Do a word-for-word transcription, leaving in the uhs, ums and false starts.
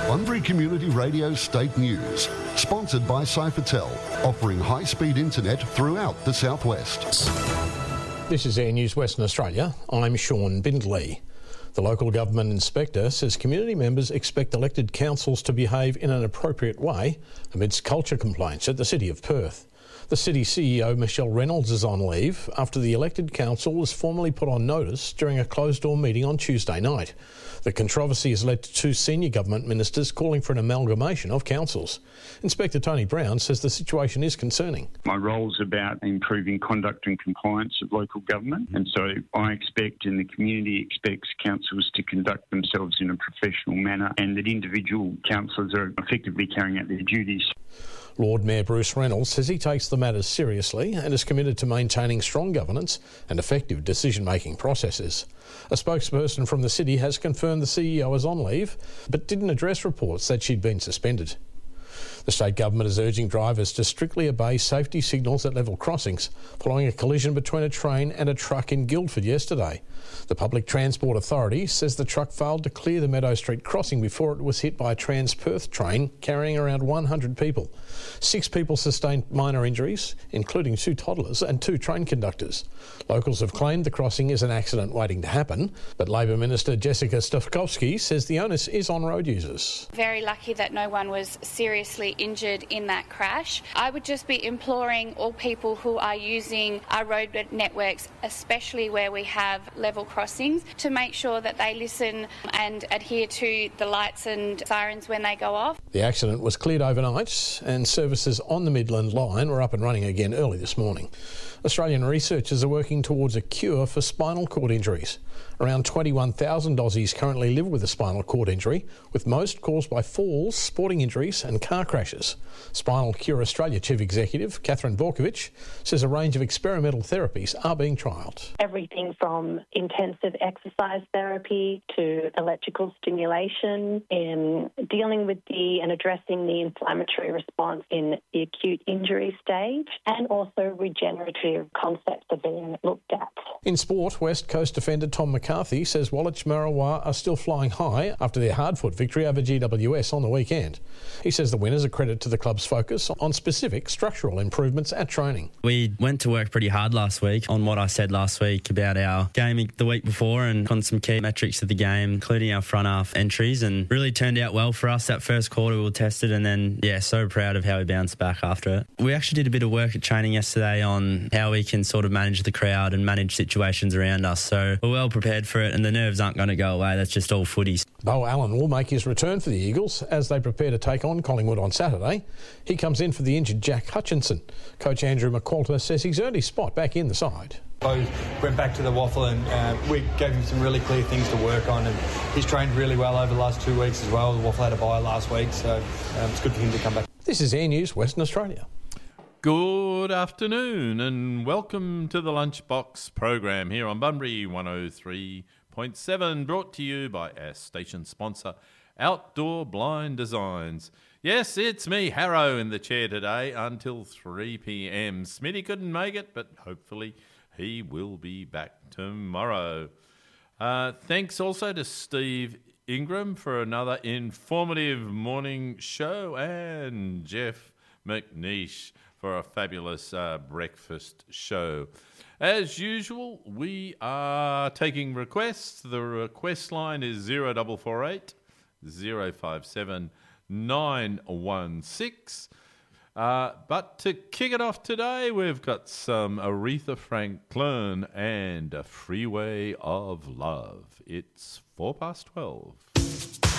Bunbury Community Radio State News, sponsored by Cyphertel, offering high-speed internet throughout the southwest. This is Air News Western Australia. I'm Sean Bindley. The local government inspector says community members expect elected councils to behave in an appropriate way amidst culture complaints at the City of Perth. The City C E O, Michelle Reynolds, is on leave after the elected council was formally put on notice during a closed-door meeting on Tuesday night. The controversy has led to two senior government ministers calling for an amalgamation of councils. Inspector Tony Brown says the situation is concerning. My role is about improving conduct and compliance of local government, and so I expect and the community expects councils to conduct themselves in a professional manner and that individual councillors are effectively carrying out their duties. Lord Mayor Bruce Reynolds says he takes the matters seriously and is committed to maintaining strong governance and effective decision-making processes. A spokesperson from the city has confirmed the C E O is on leave, but didn't address reports that she'd been suspended. The state government is urging drivers to strictly obey safety signals at level crossings following a collision between a train and a truck in Guildford yesterday. The Public Transport Authority says the truck failed to clear the Meadow Street crossing before it was hit by a Trans-Perth train carrying around one hundred people. Six people sustained minor injuries, including two toddlers and two train conductors. Locals have claimed the crossing is an accident waiting to happen, but Labor Minister Jessica Stafkovsky says the onus is on road users. Very lucky that no one was seriously injured in that crash. I would just be imploring all people who are using our road networks, especially where we have level crossings, to make sure that they listen and adhere to the lights and sirens when they go off. The accident was cleared overnight and services on the Midland Line were up and running again early this morning. Australian researchers are working towards a cure for spinal cord injuries. Around twenty-one thousand Aussies currently live with a spinal cord injury, with most caused by falls, sporting injuries and car crashes. Spinal Cure Australia Chief Executive Catherine Borkovich says a range of experimental therapies are being trialled. Everything from intensive exercise therapy to electrical stimulation in dealing with the and addressing the inflammatory response in the acute injury stage, and also regenerative concepts are being looked at. In sport, West Coast defender Tom McCarthy says Woolwich Maroowa are still flying high after their hard-fought victory over G W S on the weekend. He says the win is a credit to the club's focus on specific structural improvements at training. We went to work pretty hard last week on what I said last week about our game the week before and on some key metrics of the game, including our front half entries, and really turned out well for us. That first quarter we were tested, and then, yeah, so proud of how we bounced back after it. We actually did a bit of work at training yesterday on how we can sort of manage the crowd and manage situations around us, so we're well prepared for it and the nerves aren't going to go away. That's just all footy. Beau Allen will make his return for the Eagles as they prepare to take on Collingwood on Saturday. He comes in for the injured Jack Hutchinson. Coach Andrew McQualter says he's earned his spot back in the side. Beau went back to the waffle and uh, we gave him some really clear things to work on, and he's trained really well over the last two weeks as well. The waffle had a bye last week, so um, it's good for him to come back. This is Air News Western Australia. Good afternoon and welcome to the Lunchbox program here on Bunbury one oh three point seven, brought to you by our station sponsor, Outdoor Blind Designs. Yes, it's me, Harrow, in the chair today until three p.m. Smitty couldn't make it, but hopefully he will be back tomorrow. Uh, thanks also to Steve Ingram for another informative morning show, and Jeff McNeish for a fabulous uh, breakfast show. As usual, we are taking requests. The request line is zero four four eight, zero five seven, nine one six. Uh, but to kick it off today, we've got some Aretha Franklin and a Freeway of Love. It's four past twelve.